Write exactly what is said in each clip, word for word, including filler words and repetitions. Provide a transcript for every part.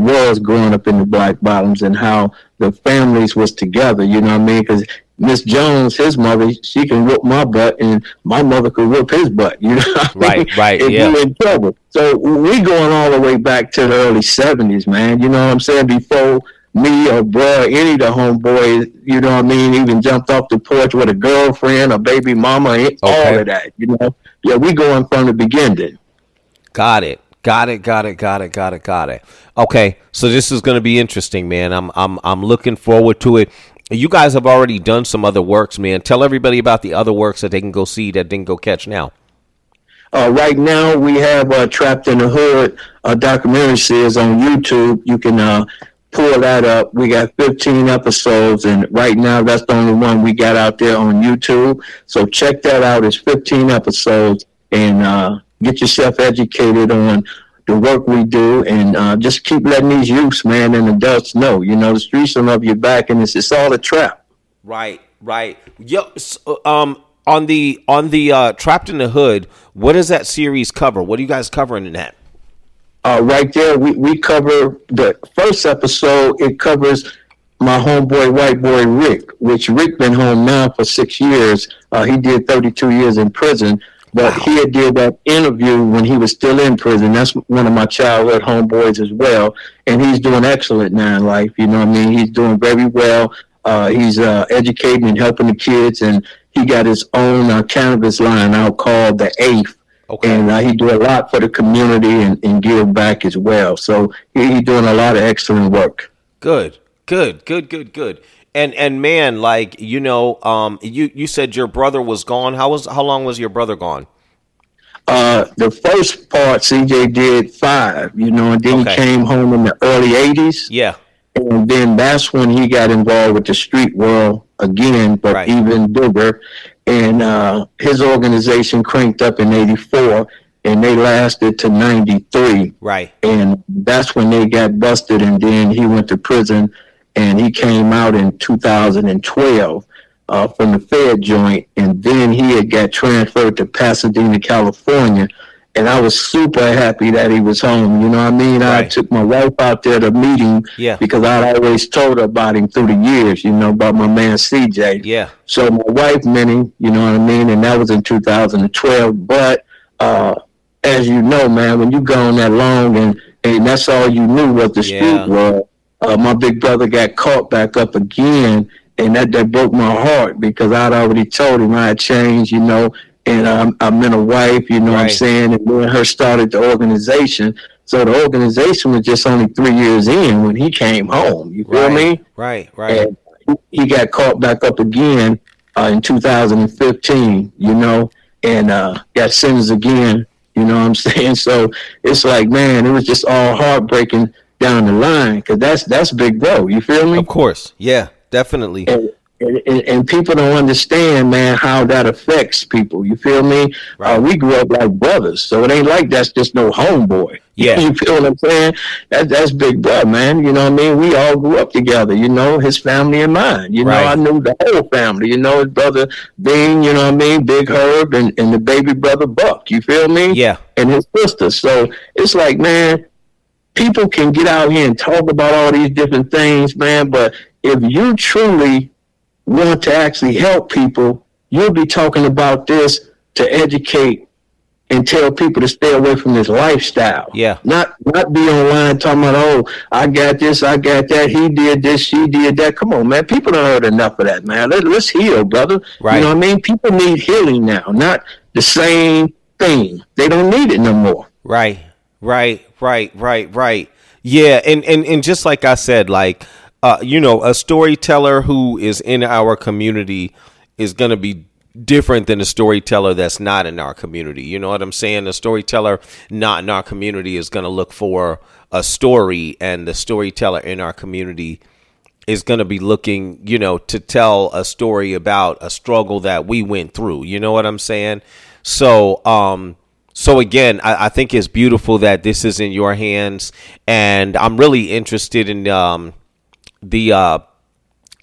was growing up in the Black Bottoms and how the families was together, you know what I mean? Because Miss Jones, his mother, she can whoop my butt, and my mother could whoop his butt, you know what I mean? Right, right, if yeah. we in trouble. So we going all the way back to the early seventies, man, you know what I'm saying? Before me or bro, any of the homeboys, you know what I mean, even jumped off the porch with a girlfriend, a baby mama, Okay. all of that, you know? Yeah, we going from the beginning. Got it. Got it. Got it. Got it. Got it. Got it. Okay, so this is going to be interesting, man. I'm I'm I'm looking forward to it. You guys have already done some other works, man. Tell everybody about the other works that they can go see that they can go catch now. Uh, right now, we have uh, Trapped in the Hood, a documentary series on YouTube. You can uh, pull that up. We got fifteen episodes, and right now, that's the only one we got out there on YouTube. So check that out. It's fifteen episodes, and uh, get yourself educated on the work we do, and uh, just keep letting these youths, man, and adults know, you know, the streets will love you back, and it's, it's all a trap. Right, right. Yo, so, um, on the on the uh, Trapped in the Hood, what does that series cover? What are you guys covering in that? Uh, right there, we, we cover the first episode. It covers my homeboy, white boy Rick, which Rick been home now for six years. Uh, he did thirty-two years in prison. But wow. He had did that interview when he was still in prison. That's one of my childhood homeboys as well. And he's doing excellent now in life. You know what I mean? He's doing very well. Uh, he's uh, educating and helping the kids. And he got his own uh, cannabis line out called The Eighth. Okay. And uh, he do a lot for the community and, and give back as well. So he, he's doing a lot of excellent work. Good, good, good, good, good. And and man, like, you know, um, you, you said your brother was gone. How was how long was your brother gone? Uh, the first part, C J did five, you know, and then okay. He came home in the early eighties. Yeah. And then that's when he got involved with the street world again, but right. even bigger. And uh, his organization cranked up in eighty-four, and they lasted to ninety-three. Right. And that's when they got busted, and then he went to prison. And he came out in two thousand twelve uh, from the Fed joint, and then he had got transferred to Pasadena, California. And I was super happy that he was home. You know what I mean? Right. I took my wife out there to meet him yeah. because I'd always told her about him through the years, you know, about my man C J. Yeah. So my wife met him, you know what I mean? And that was in two thousand twelve. But uh, as you know, man, when you gone that long and, and that's all you knew was the yeah. street world. Uh, my big brother got caught back up again, and that, that broke my heart because I'd already told him I had changed, you know, and um, I met a wife, you know right. what I'm saying, and then her started the organization. So the organization was just only three years in when he came home, you feel right. me? Right, right. And he got caught back up again uh, in two thousand fifteen, you know, and uh, got sentenced again, you know what I'm saying? So it's like, man, it was just all heartbreaking down the line, because that's that's big bro, you feel me? Of course, yeah, definitely. And, and, and people don't understand, man, how that affects people, you feel me? Right. Uh, we grew up like brothers, so it ain't like that's just no homeboy. Yeah. You feel what I'm saying? That, that's big bro, man, you know what I mean? We all grew up together, you know, his family and mine, you right. know, I knew the whole family, you know, his brother Bing, you know what I mean, Big Herb, and, and the baby brother Buck, you feel me? Yeah. And his sister, so it's like, man, people can get out here and talk about all these different things, man, but if you truly want to actually help people, you'll be talking about this to educate and tell people to stay away from this lifestyle. Yeah. Not not be online talking about, oh, I got this, I got that, he did this, she did that. Come on, man. People don't heard enough of that, man. Let, let's heal, brother. Right. You know what I mean? People need healing now, not the same thing. They don't need it no more. Right. Right, right, right, right. Yeah, and, and, and just like I said, like, uh, you know, a storyteller who is in our community is going to be different than a storyteller that's not in our community. You know what I'm saying? A storyteller not in our community is going to look for a story, and the storyteller in our community is going to be looking, you know, to tell a story about a struggle that we went through. You know what I'm saying? So, um, So, again, I, I think it's beautiful that this is in your hands, and I'm really interested in um, the uh,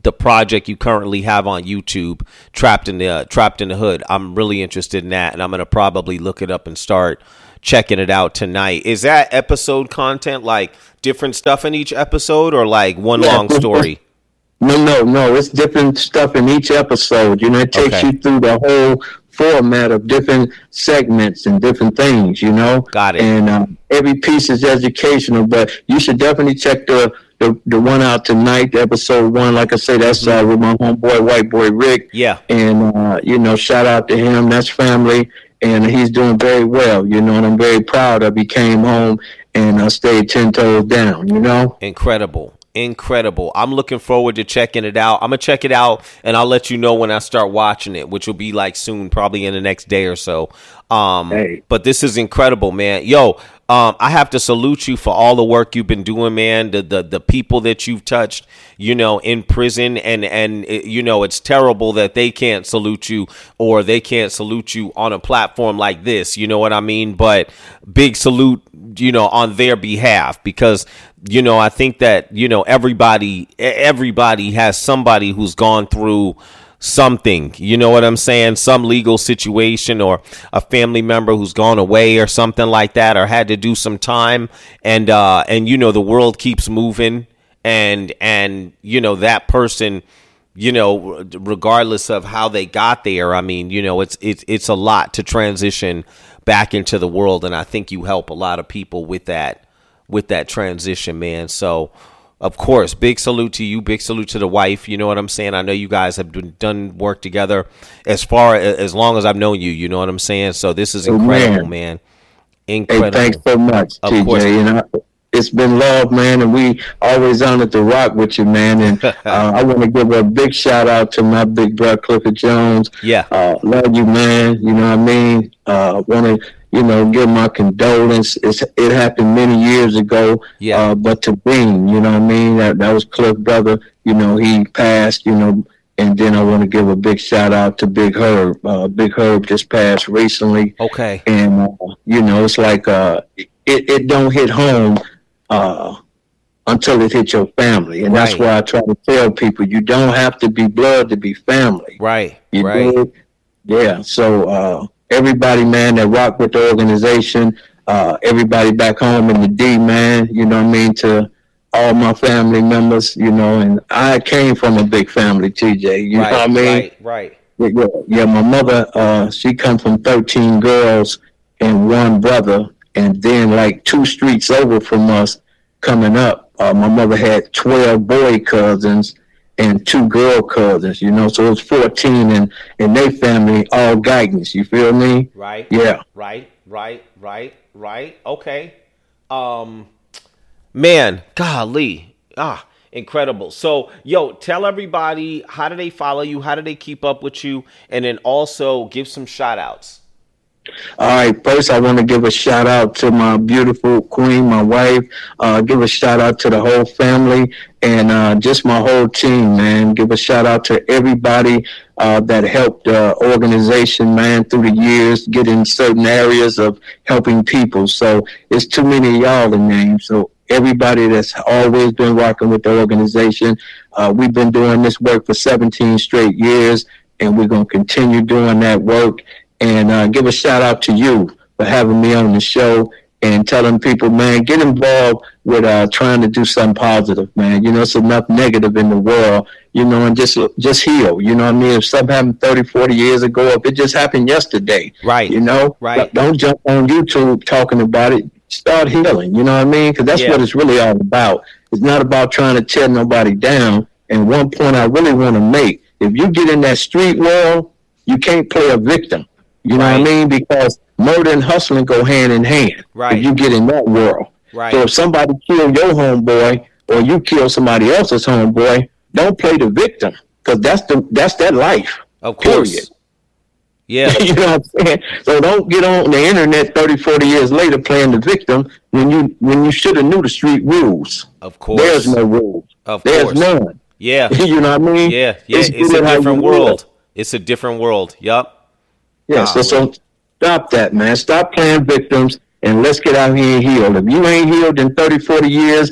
the project you currently have on YouTube, Trapped in the uh, Trapped in the Hood. I'm really interested in that, and I'm gonna probably look it up and start checking it out tonight. Is that episode content, like different stuff in each episode, or like one yeah, long story? No, no, no. It's different stuff in each episode. You know, it takes okay. you through the whole format of different segments and different things, you know. Got it. And um, every piece is educational, but you should definitely check the the, the one out tonight, episode one. Like I say, that's uh, with my homeboy, White Boy Rick. Yeah. And, uh, you know, shout out to him. That's family. And he's doing very well, you know, and I'm very proud of he came home and uh, stayed ten toes down, you know. Incredible. Incredible. I'm looking forward to checking it out. I'm going to check it out, and I'll let you know when I start watching it, which will be like soon, probably in the next day or so. Um, hey. But this is incredible, man. Yo, um, I have to salute you for all the work you've been doing, man, the the, the people that you've touched, you know, in prison. And, and it, you know, it's terrible that they can't salute you or they can't salute you on a platform like this. You know what I mean? But big salute, you know, on their behalf, because you know, I think that, you know, everybody, everybody has somebody who's gone through something, you know what I'm saying? Some legal situation, or a family member who's gone away or something like that, or had to do some time. And, uh, and, you know, the world keeps moving, and, and, you know, that person, you know, regardless of how they got there, I mean, you know, it's, it's, it's a lot to transition back into the world. And I think you help a lot of people with that. with that transition, man. So, of course, big salute to you. Big salute to the wife. You know what I'm saying? I know you guys have been, done work together as far as long as I've known you. You know what I'm saying? So this is incredible, oh, man. man. Incredible. Hey, thanks so much, of T J. Course. You know, it's been love, man, and we always honored to rock with you, man. And uh, I want to give a big shout out to my big brother, Clifford Jones. Yeah. Uh, love you, man. You know what I mean? Uh, want to you know, give my condolence. It's, it happened many years ago. Yeah. Uh, but to Bean, you know what I mean? That, that was Cliff's brother. You know, he passed, you know, and then I want to give a big shout out to Big Herb. Uh, Big Herb just passed recently. Okay. And, uh, you know, it's like uh, it, it don't hit home uh, until it hits your family. And right. that's why I try to tell people, you don't have to be blood to be family. Right, you right. know? Yeah, so... Uh, everybody, man, that rock with the organization, uh, everybody back home in the D, man, you know what I mean, to all my family members, you know, and I came from a big family, T J, you right, know what I mean? Right, right. Yeah, yeah, my mother, uh, she come from thirteen girls and one brother, and then like two streets over from us coming up, uh, my mother had twelve boy cousins and two girl cousins, you know, so it was fourteen, and and they family all Geigans, you feel me? Right. Yeah. Right, right, right, right. Okay. Um, man, golly. Ah, incredible. So, yo, tell everybody, how do they follow you? How do they keep up with you? And then also give some shout outs. All right, first I want to give a shout out to my beautiful queen, my wife. Uh, give a shout out to the whole family and uh, just my whole team, man. Give a shout out to everybody uh, that helped the uh, organization, man, through the years, get in certain areas of helping people. So it's too many of y'all to name. So everybody that's always been rocking with the organization, uh, we've been doing this work for seventeen straight years, and we're going to continue doing that work. And uh, give a shout out to you for having me on the show and telling people, man, get involved with uh, trying to do something positive, man. You know, it's enough negative in the world, you know, and just just heal. You know what I mean? If something happened thirty, forty years ago, if it just happened yesterday, right? You know, right? Don't jump on YouTube talking about it. Start healing, you know what I mean? Because that's yeah. what it's really all about. It's not about trying to tear nobody down. And one point I really want to make, if you get in that street world, you can't play a victim. You know right. what I mean? Because murder and hustling go hand in hand. Right. If you get in that world. Right. So if somebody kill your homeboy or you kill somebody else's homeboy, don't play the victim, because that's the that's that life. Of course. Period. Yeah. You know what I'm saying? So don't get on the internet thirty, forty years later playing the victim when you when you should have knew the street rules. Of course. There's no rules. Of There's course. none. Yeah. You know what I mean? Yeah. Yeah. It's, it's a different world. It's a different world. Yup. Yeah, so, so stop that, man. Stop playing victims, and let's get out here and heal. If you ain't healed in thirty, forty years,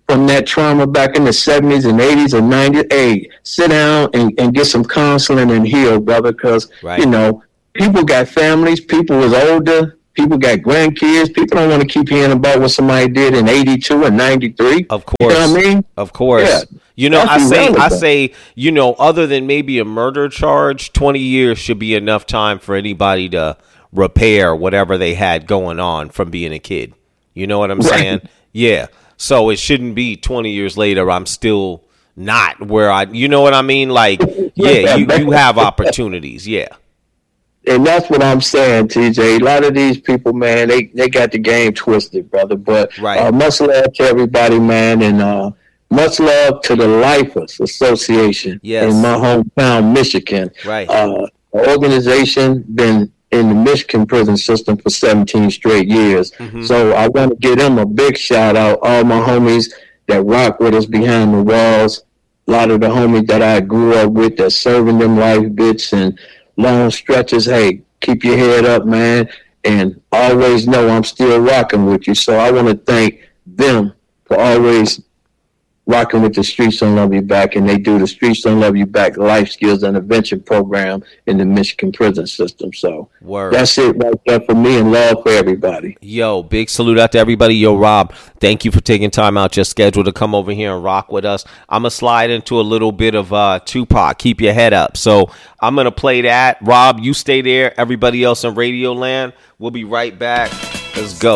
from that trauma back in the seventies and eighties and nineties, hey, sit down and, and get some counseling and heal, brother, because, right. you know, people got families, people was older, people got grandkids, people don't want to keep hearing about what somebody did in eighty-two and ninety-three. Of course. You know what I mean? Of course. Yeah. You know, I say, I say, you know, other than maybe a murder charge, twenty years should be enough time for anybody to repair whatever they had going on from being a kid. You know what I'm right. saying? Yeah. So it shouldn't be twenty years later, I'm still not where I, you know what I mean? Like, yeah, you, you have opportunities. Yeah. And that's what I'm saying, T J. A lot of these people, man, they, they got the game twisted, brother. But right. uh, much love to everybody, man. And uh, much love to the Lifers Association yes. in my hometown, Michigan. Right. Uh, the organization been in the Michigan prison system for seventeen straight years. Mm-hmm. So I want to give them a big shout out. All my homies that rock with us behind the walls. A lot of the homies that I grew up with that serving them life bits and long stretches. Hey, keep your head up, man. And always know I'm still rocking with you. So I want to thank them for always rocking with the Streets Don't Love You Back, and they do the Streets Don't Love You Back life skills and intervention program in the Michigan prison system. So Word. That's it right there for me, and love for everybody. Yo, big salute out to everybody. Yo, Rob, thank you for taking time out your schedule to come over here and rock with us. I'm going to slide into a little bit of uh, Tupac, Keep Your Head Up. So I'm going to play that. Rob, you stay there. Everybody else in Radio Land, we'll be right back. Let's go.